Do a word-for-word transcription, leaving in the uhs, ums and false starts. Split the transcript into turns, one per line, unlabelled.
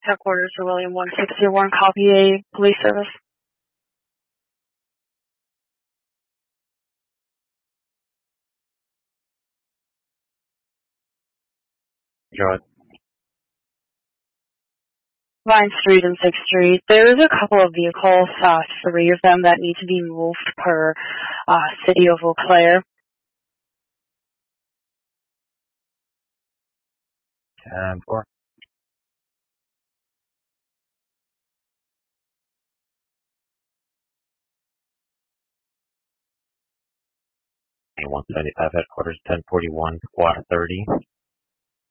Headquarters to William one six zero one, copy a police service.
Go
Vine Street and sixth Street. There's a couple of vehicles, uh, three of them that need to be moved per uh, City of Eau Claire.
ten four. one seventy-five headquarters, ten forty-one, squad thirty.